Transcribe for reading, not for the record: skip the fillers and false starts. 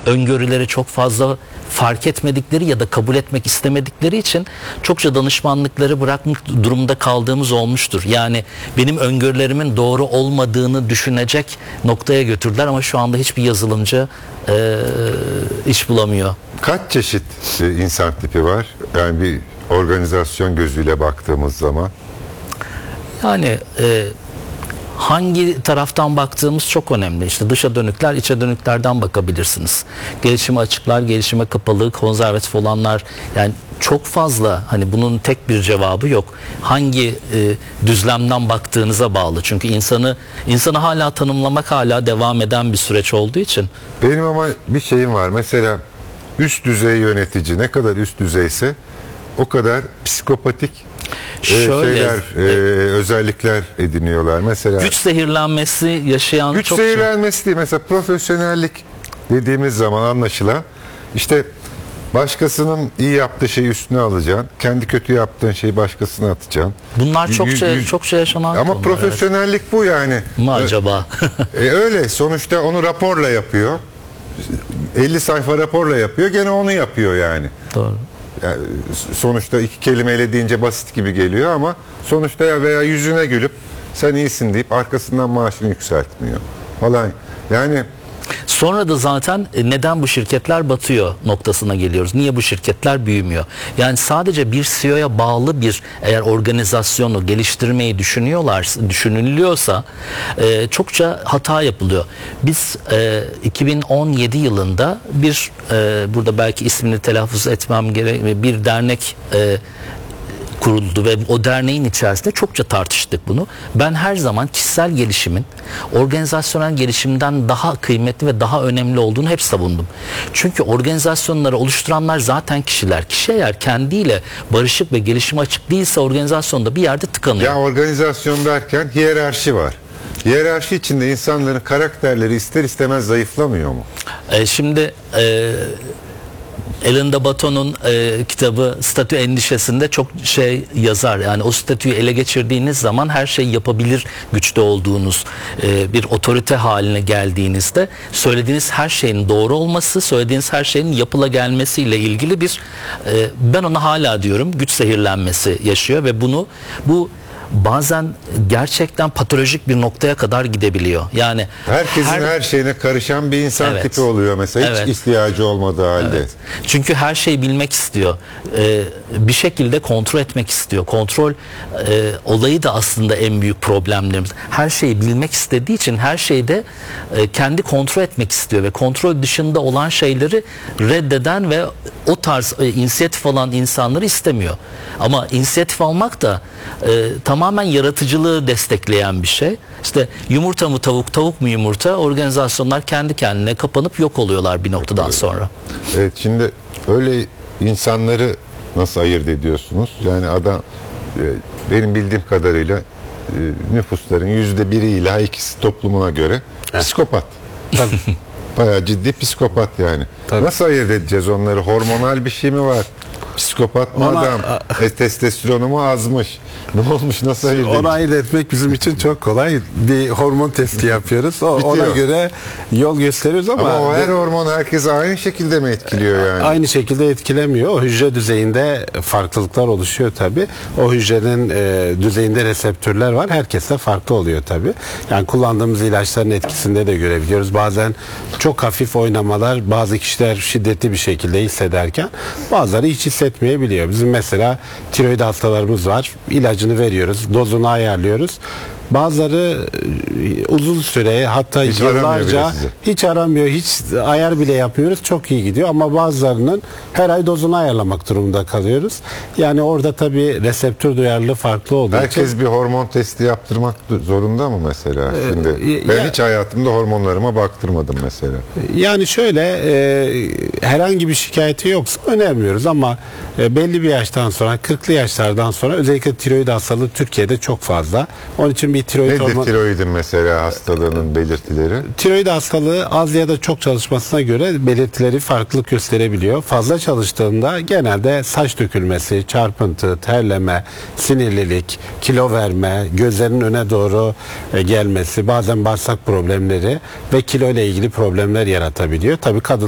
öngörüleri çok fazla fark etmedikleri ya da kabul etmek istemedikleri için çokça danışmanlıkları bırakmak durumunda kaldığımız olmuştur. Yani benim öngörülerimin doğru olmadığını düşünecek noktaya götürdüler ama şu anda hiçbir yazılımcı iş bulamıyor. Kaç çeşit insan tipi var? Yani bir organizasyon gözüyle baktığımız zaman. Yani hangi taraftan baktığımız çok önemli. İşte dışa dönükler, içe dönüklerden bakabilirsiniz. Gelişime açıklar, gelişime kapalı, konservatif olanlar, yani çok fazla, hani bunun tek bir cevabı yok. Hangi düzlemden baktığınıza bağlı. Çünkü insanı hala tanımlamak hala devam eden bir süreç olduğu için. Benim ama bir şeyim var. Mesela üst düzey yönetici ne kadar üst düzeyse o kadar psikopatik özellikler ediniyorlar. Mesela güç zehirlenmesi yaşayan güç çok zehirlenmesi değil. Mesela profesyonellik dediğimiz zaman anlaşılan işte başkasının iyi yaptığı şeyi üstüne alacaksın. Kendi kötü yaptığın şeyi başkasına atacaksın. Bunlar çokça yaşanan ama konular, profesyonellik evet. Bu yani. Mı acaba? Öyle. Sonuçta onu raporla yapıyor. 50 sayfa raporla yapıyor. Gene onu yapıyor yani. Doğru. Yani sonuçta 2 kelimeyle deyince basit gibi geliyor ama sonuçta veya yüzüne gülüp sen iyisin deyip arkasından maaşını yükseltmiyor falan. Yani sonra da zaten neden bu şirketler batıyor noktasına geliyoruz. Niye bu şirketler büyümüyor? Yani sadece bir CEO'ya bağlı bir eğer organizasyonu geliştirmeyi düşünülüyorsa çokça hata yapılıyor. Biz 2017 yılında burada belki ismini telaffuz etmem gerek, bir dernek kuruldu ve o derneğin içerisinde çokça tartıştık bunu. Ben her zaman kişisel gelişimin organizasyonel gelişimden daha kıymetli ve daha önemli olduğunu hep savundum. Çünkü organizasyonları oluşturanlar zaten kişiler. Kişi eğer kendiyle barışık ve gelişime açık değilse organizasyonda bir yerde tıkanıyor. Ya organizasyon derken hiyerarşi var. Hiyerarşi içinde insanların karakterleri ister istemez zayıflamıyor mu? Şimdi Alain de Botton'un kitabı Statü Endişesi'nde çok yazar. Yani o statüyü ele geçirdiğiniz zaman her şeyi yapabilir güçte olduğunuz bir otorite haline geldiğinizde söylediğiniz her şeyin doğru olması, söylediğiniz her şeyin yapıla gelmesiyle ilgili bir ben ona hala diyorum güç zehirlenmesi yaşıyor ve bu bazen gerçekten patolojik bir noktaya kadar gidebiliyor. Yani herkesin her şeyine karışan bir insan tipi oluyor mesela, hiç ihtiyacı olmadığı halde. Evet. Çünkü her şeyi bilmek istiyor. Bir şekilde kontrol etmek istiyor. Kontrol olayı da aslında en büyük problemlerimiz. Her şeyi bilmek istediği için her şeyde kendi kontrol etmek istiyor ve kontrol dışında olan şeyleri reddeden ve o tarz inisiyatif alan insanları istemiyor. Ama inisiyatif almak da tamamen yaratıcılığı destekleyen bir şey. İşte yumurta mı tavuk, tavuk mu yumurta, organizasyonlar kendi kendine kapanıp yok oluyorlar bir noktadan sonra. Evet, şimdi öyle insanları nasıl ayırt ediyorsunuz? Yani adam benim bildiğim kadarıyla nüfusların %1'i ila 2'si toplumuna göre psikopat. Tabii. Bayağı ciddi psikopat yani. Tabii. Nasıl ayırt edeceğiz onları? Hormonal bir şey mi var? Psikopat mı adam? Testosteronu mu azmış? Ne olmuş? Nasıl ayırt edeceğiz? Onu ayırt etmek bizim için çok kolay. Bir hormon testi yapıyoruz. Ona göre yol gösteriyoruz ama o her hormon herkese aynı şekilde mi etkiliyor yani? Aynı şekilde etkilemiyor. O hücre düzeyinde farklılıklar oluşuyor tabii. O hücrenin düzeyinde reseptörler var. Herkeste farklı oluyor tabii. Yani kullandığımız ilaçların etkisinde de görebiliyoruz. Bazen çok hafif oynamalar, bazı kişiler şiddetli bir şekilde hissederken bazıları hiç hissetmeyebiliyor. Bizim mesela tiroid hastalarımız var. İlacını veriyoruz, dozunu ayarlıyoruz. Bazıları uzun süre, hatta yıllarca hiç aramıyor, hiç ayar bile yapmıyoruz, çok iyi gidiyor ama bazılarının her ay dozunu ayarlamak durumunda kalıyoruz. Yani orada tabii reseptör duyarlılığı farklı olduğu için. Herkes bir hormon testi yaptırmak zorunda mı mesela? Şimdi ben hiç hayatımda hormonlarıma baktırmadım mesela. Yani şöyle herhangi bir şikayeti yoksa önermiyoruz ama belli bir yaştan sonra, 40'lı yaşlardan sonra özellikle tiroid hastalığı Türkiye'de çok fazla. Onun için bir tiroid nedir tiroidin mesela hastalığının belirtileri? Tiroid hastalığı az ya da çok çalışmasına göre belirtileri farklılık gösterebiliyor. Fazla çalıştığında genelde saç dökülmesi, çarpıntı, terleme, sinirlilik, kilo verme, gözlerin öne doğru gelmesi, bazen bağırsak problemleri ve kilo ile ilgili problemler yaratabiliyor. Tabii kadın